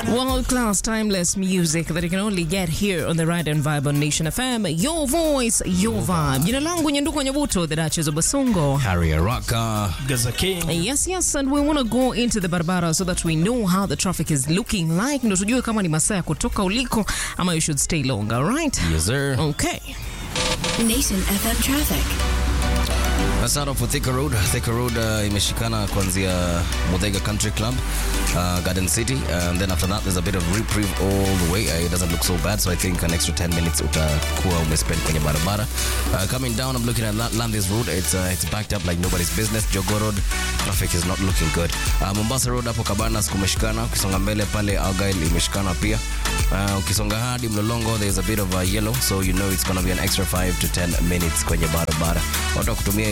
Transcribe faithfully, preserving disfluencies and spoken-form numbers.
World-class, timeless music that you can only get here on the Ride and Vibe on Nation F M. Your voice, your vibe. Jina langu Nyanduko Nyabuto, the Duchess of Basongo. Harry Araka. Gaza King. Yes, yes, and we want to go into the barabara so that we know how the traffic is looking like. Ndo tujue kama ni masaa ya kutoka uliko ama you should stay longer, right? Yes, sir. Okay. Nation F M traffic. Let's start off with Thika Road. Thika Road uh, imeshikana kuanzia Muthaiga Country Club, uh, Garden City, uh, and then after that there's a bit of reprieve all the way. Uh, it doesn't look so bad, so I think an extra ten minutes utakuwa umespend kwenye barabara. Uh, coming down, I'm looking at Landis Road. It's uh, it's backed up like nobody's business. Jogoo Road, traffic is not looking good. Uh, Mombasa Road hapo Cabanas kumeshikana. Ukisonga mbele pale Argyle imeshikana pia. Uh, ukisonga hadi Mlolongo, there's a bit of a yellow, so you know it's gonna be an extra five to ten minutes kwenye barabara. Watu kutumia